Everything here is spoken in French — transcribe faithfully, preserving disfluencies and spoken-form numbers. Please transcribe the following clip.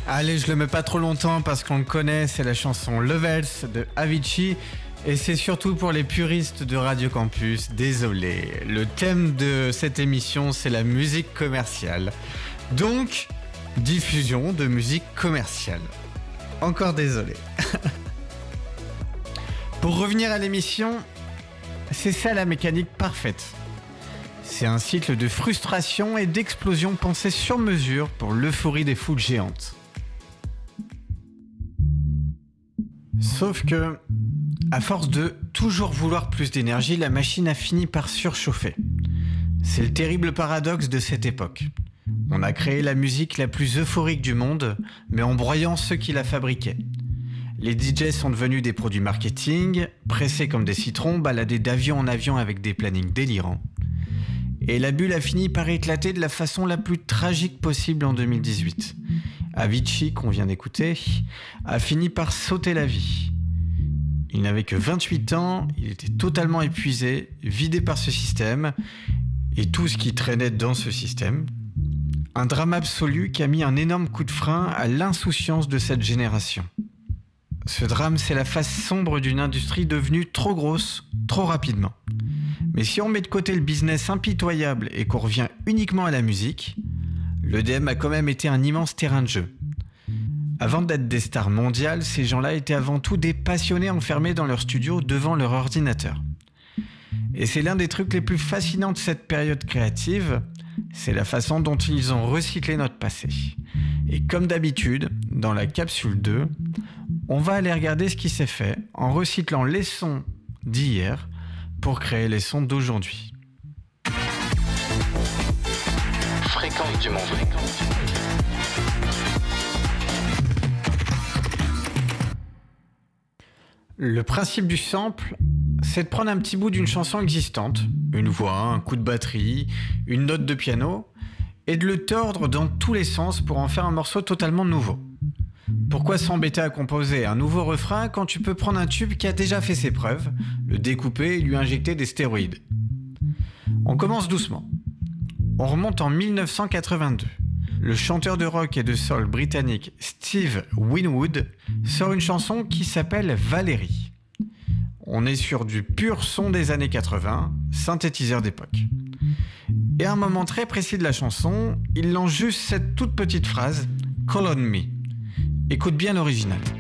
Allez, je le mets pas trop longtemps parce qu'on le connaît, c'est la chanson Levels de Avicii. Et c'est surtout pour les puristes de Radio Campus, désolé. Le thème de cette émission, c'est la musique commerciale. Donc, diffusion de musique commerciale. Encore désolé. Pour revenir à l'émission, c'est ça la mécanique parfaite. C'est un cycle de frustration et d'explosion pensé sur mesure pour l'euphorie des foules géantes. Sauf que, à force de toujours vouloir plus d'énergie, la machine a fini par surchauffer. C'est le terrible paradoxe de cette époque. On a créé la musique la plus euphorique du monde, mais en broyant ceux qui la fabriquaient. Les D Js sont devenus des produits marketing, pressés comme des citrons, baladés d'avion en avion avec des plannings délirants. Et la bulle a fini par éclater de la façon la plus tragique possible en deux mille dix-huit. Avicii, qu'on vient d'écouter, a fini par sauter la vie. Il n'avait que vingt-huit ans, il était totalement épuisé, vidé par ce système, et tout ce qui traînait dans ce système. Un drame absolu qui a mis un énorme coup de frein à l'insouciance de cette génération. Ce drame, c'est la face sombre d'une industrie devenue trop grosse, trop rapidement. Mais si on met de côté le business impitoyable et qu'on revient uniquement à la musique, l'E D M a quand même été un immense terrain de jeu. Avant d'être des stars mondiales, ces gens-là étaient avant tout des passionnés enfermés dans leur studio devant leur ordinateur. Et c'est l'un des trucs les plus fascinants de cette période créative, c'est la façon dont ils ont recyclé notre passé. Et comme d'habitude, dans la capsule deux, on va aller regarder ce qui s'est fait en recyclant les sons d'hier pour créer les sons d'aujourd'hui. Fréquence du monde. Le principe du sample, c'est de prendre un petit bout d'une chanson existante, une voix, un coup de batterie, une note de piano, et de le tordre dans tous les sens pour en faire un morceau totalement nouveau. Pourquoi s'embêter à composer un nouveau refrain quand tu peux prendre un tube qui a déjà fait ses preuves, le découper et lui injecter des stéroïdes ? On commence doucement. On remonte en dix-neuf cent quatre-vingt-deux. Le chanteur de rock et de soul britannique Steve Winwood sort une chanson qui s'appelle Valérie. On est sur du pur son des années quatre-vingts, synthétiseur d'époque. Et à un moment très précis de la chanson, il lance juste cette toute petite phrase « Call on me ». Écoute bien l'original.